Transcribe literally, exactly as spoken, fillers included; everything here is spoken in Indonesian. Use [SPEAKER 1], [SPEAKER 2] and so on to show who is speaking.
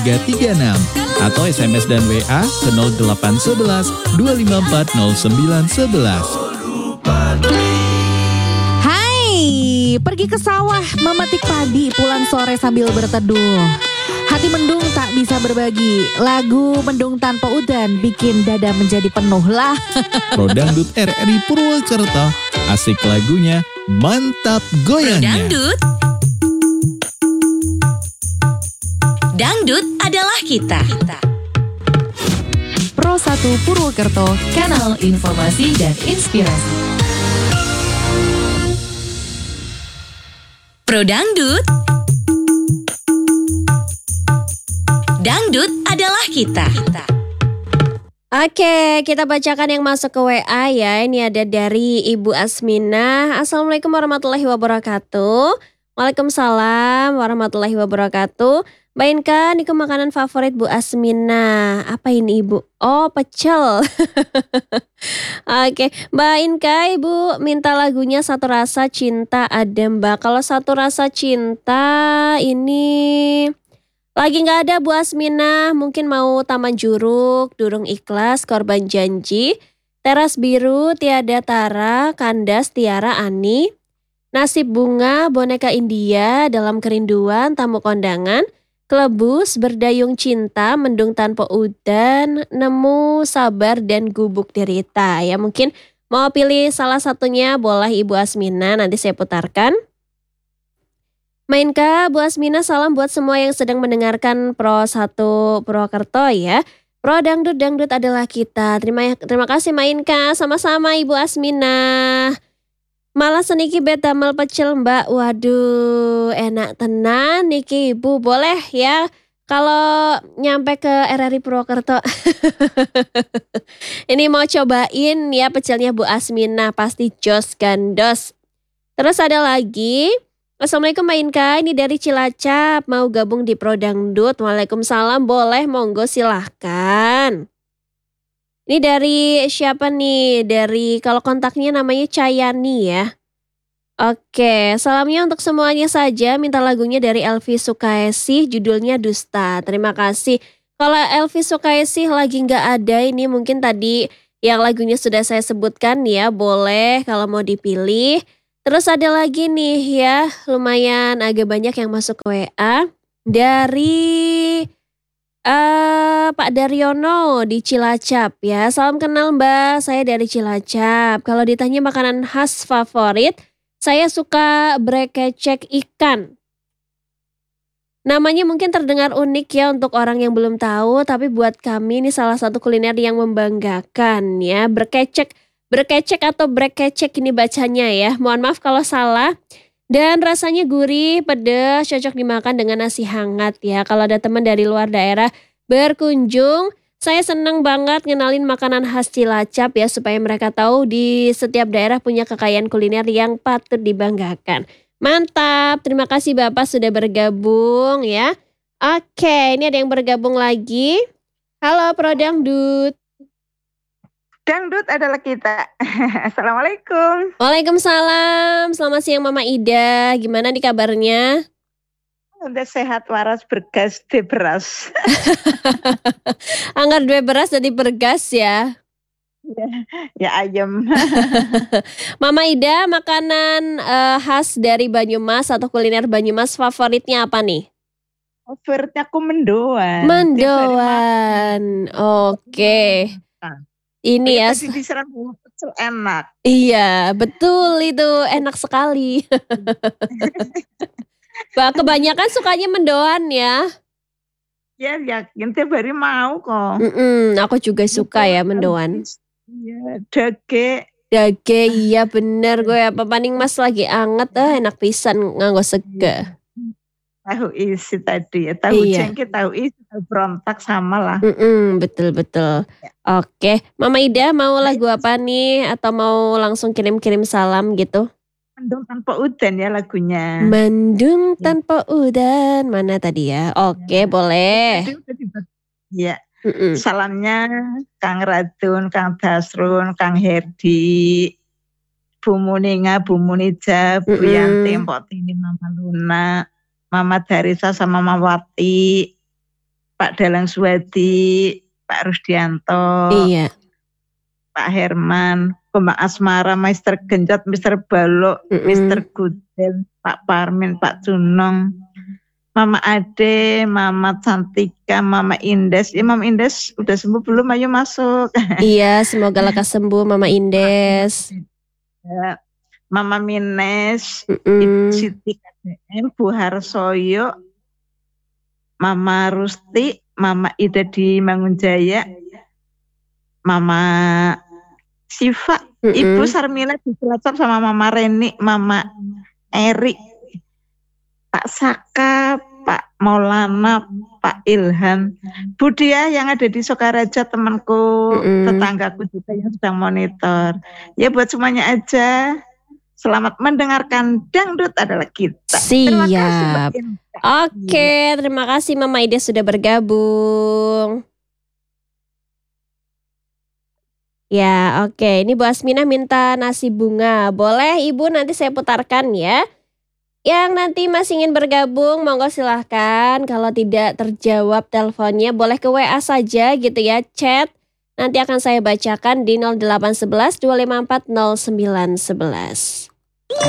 [SPEAKER 1] tiga tiga enam atau S M S dan W A ke nol delapan satu satu dua lima empat nol sembilan satu satu.
[SPEAKER 2] Hai, pergi ke sawah memetik padi, pulang sore sambil berteduh. Hati mendung tak bisa berbagi, lagu Mendung Tanpa Udan bikin dada menjadi penuh lah.
[SPEAKER 1] Pro Dangdut R R I Purwokerto, asik lagunya, mantap goyangnya.
[SPEAKER 3] Dangdut. Dangdut adalah kita.
[SPEAKER 2] Pro satu Purwokerto, kanal informasi dan inspirasi.
[SPEAKER 3] Pro Dangdut. Dangdut adalah kita.
[SPEAKER 4] Oke, kita bacakan yang masuk ke W A ya. Ini ada dari Ibu Asmina. Assalamualaikum warahmatullahi wabarakatuh. Waalaikumsalam warahmatullahi wabarakatuh. Mbak Inka, ini ke makanan favorit Bu Asmina. Apa ini Ibu? Oh, pecel. Oke, Mbak Inka, Ibu minta lagunya Satu Rasa Cinta ada Mbak. Kalau Satu Rasa Cinta ini lagi gak ada Bu Asmina. Mungkin mau Taman Juruk, Durung Ikhlas, Korban Janji, Teras Biru, Tiada Tara, Kandas, Tiara, Ani, Nasib Bunga, Boneka India, Dalam Kerinduan, Tamu Kondangan, Kelebus, Berdayung Cinta, Mendung Tanpa Udan, Nemu, Sabar, dan Gubuk Derita. Ya mungkin mau pilih salah satunya boleh Ibu Asmina, nanti saya putarkan. Mainka, Bu Asmina, salam buat semua yang sedang mendengarkan Pro satu Purwokerto ya. Pro Dangdut, Dangdut adalah kita. Terima terima kasih Mainka, sama-sama Ibu Asmina. Malah seniki betamel pecel Mbak. Waduh, enak tenan niki Ibu. Boleh ya kalau nyampe ke R R I Purwokerto. Ini mau cobain ya pecelnya Bu Asmina, pasti jos gandos. Terus ada lagi. Assalamualaikum Mbak Inka, ini dari Cilacap, mau gabung di Pro Dangdut. Waalaikumsalam, boleh, monggo silahkan. Ini dari siapa nih? Dari kalau kontaknya namanya Cayani ya. Oke, salamnya untuk semuanya saja. Minta lagunya dari Elvi Sukaesih, judulnya Dusta. Terima kasih. Kalau Elvi Sukaesih lagi nggak ada, ini mungkin tadi yang lagunya sudah saya sebutkan ya. Boleh kalau mau dipilih. Terus ada lagi nih ya, lumayan agak banyak yang masuk ke W A. Dari uh, Pak Daryono di Cilacap ya. Salam kenal Mbak, saya dari Cilacap. Kalau ditanya makanan khas favorit, saya suka brekecek ikan. Namanya mungkin terdengar unik ya untuk orang yang belum tahu, tapi buat kami ini salah satu kuliner yang membanggakan ya. Brekecek Berkecek atau brekecek ini bacanya ya. Mohon maaf kalau salah. Dan rasanya gurih, pedas, cocok dimakan dengan nasi hangat ya. Kalau ada teman dari luar daerah berkunjung, saya senang banget ngenalin makanan khas Cilacap ya. Supaya mereka tahu di setiap daerah punya kekayaan kuliner yang patut dibanggakan. Mantap, terima kasih Bapak sudah bergabung ya. Oke, ini ada yang bergabung lagi. Halo Pro Dangdut.
[SPEAKER 5] Dangdut adalah kita. Assalamualaikum.
[SPEAKER 4] Waalaikumsalam. Selamat siang Mama Ida. Gimana nih kabarnya?
[SPEAKER 5] Udah sehat waras bergas de beras.
[SPEAKER 4] Anggar dua beras jadi bergas ya.
[SPEAKER 5] Ya, ya ayam.
[SPEAKER 4] Mama Ida, makanan uh, khas dari Banyumas atau kuliner Banyumas favoritnya apa nih?
[SPEAKER 5] Favoritnya aku mendoan.
[SPEAKER 4] Mendoan. Oke. Okay. Ini ya.
[SPEAKER 5] Tadi diserang pecel enak.
[SPEAKER 4] Iya, betul itu enak sekali. Bah, kebanyakan sukanya mendoan ya.
[SPEAKER 5] Ya, yakin tiap hari mau kok.
[SPEAKER 4] Mm-mm, aku juga suka ya mendoan.
[SPEAKER 5] Iya, dage.
[SPEAKER 4] Dage, iya bener gue apa paning mas lagi anget, eh enak pisan nganggo sega.
[SPEAKER 5] Tahu isi tadi ya, tahu
[SPEAKER 4] iya.
[SPEAKER 5] jengkit, tahu isi, tahu berontak sama lah.
[SPEAKER 4] Mm-mm, betul-betul. Ya. Oke, Mama Ida mau lagu apa nih? Atau mau langsung kirim-kirim salam gitu?
[SPEAKER 5] Mendung Tanpa Udan ya lagunya.
[SPEAKER 4] Mendung ya. Tanpa Udan, mana tadi ya? Oke, ya. Boleh.
[SPEAKER 5] Iya. Salamnya Kang Radun, Kang Dasrun, Kang Herdi, Bu Muninga, Bu Munija, Bu Yanti, Mpok Tini, Mama Luna, Mama Darisa sama Mama Wati, Pak Dalang Suwadi, Pak Rusdianto,
[SPEAKER 4] Iya.
[SPEAKER 5] Pak Herman, Kembang Asmara, Mister Genjot, Mister Balok,
[SPEAKER 4] Mm-mm.
[SPEAKER 5] Mister Gudel, Pak Parmin, Pak Junong, Mama Ade, Mama Cantika, Mama Indes. Ya Mama Indes udah sembuh belum? Ayo masuk.
[SPEAKER 4] Iya, semoga lekas sembuh Mama Indes.
[SPEAKER 5] Ya, Mama Mines,
[SPEAKER 4] Mm-mm.
[SPEAKER 5] Siti K D M, Bu Harsoyo, Mama Rusti, Mama Ida di Mangunjaya, Mama Siva,
[SPEAKER 4] Mm-mm.
[SPEAKER 5] Ibu Sarmila di Cilacap sama Mama Reni, Mama Eri, Pak Saka, Pak Maulana, Pak Ilham, Bu Dia yang ada di Sokaraja, temanku,
[SPEAKER 4] Mm-mm.
[SPEAKER 5] tetanggaku juga yang sedang monitor. Ya buat semuanya aja. Selamat mendengarkan Dangdut adalah kita. Terima kasih Mbak
[SPEAKER 4] Siap.
[SPEAKER 5] Inka.
[SPEAKER 4] Oke, terima kasih Mama Ida sudah bergabung. Ya, oke. Ini Bu Asminah minta nasi bunga. Boleh Ibu, nanti saya putarkan ya. Yang nanti masih ingin bergabung, monggo silahkan. Kalau tidak terjawab teleponnya, boleh ke W A saja gitu ya, chat. Nanti akan saya bacakan di nol delapan satu satu dua lima empat nol sembilan satu satu.